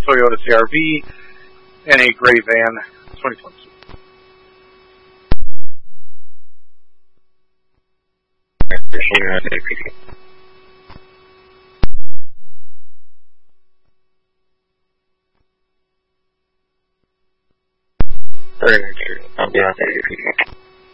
Toyota CR-V, and a gray van, 2022. I'll be on there.